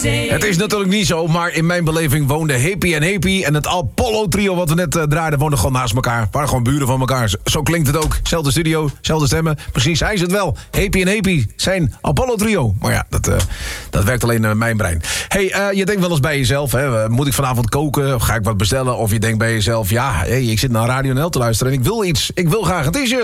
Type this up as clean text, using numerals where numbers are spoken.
Het is natuurlijk niet zo, maar in mijn beleving woonden Happy en Happy en het Apollo trio wat we net draaiden, woonden gewoon naast elkaar. Waren gewoon buren van elkaar. Zo klinkt het ook. Zelfde studio, zelfde stemmen. Precies, hij is het wel. Happy en Happy zijn Apollo trio. Maar ja, dat werkt alleen in mijn brein. Hey, je denkt wel eens bij jezelf, hè, moet ik vanavond koken? Of ga ik wat bestellen? Of je denkt bij jezelf, ja, hey, ik zit naar Radio NL te luisteren en ik wil iets. Ik wil graag een t-shirt.